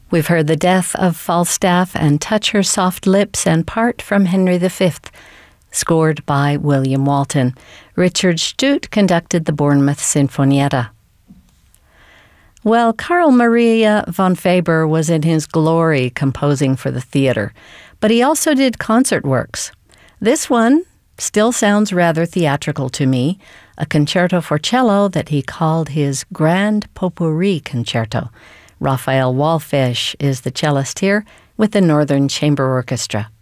We've heard The Death of Falstaff and Touch Her Soft Lips and Part from Henry V, scored by William Walton. Richard Stute conducted the Bournemouth Sinfonietta. Well, Carl Maria von Faber was in his glory composing for the theater, but he also did concert works. This one still sounds rather theatrical to me, a concerto for cello that he called his Grand Potpourri Concerto. Raphael Wallfisch is the cellist here with the Northern Chamber Orchestra.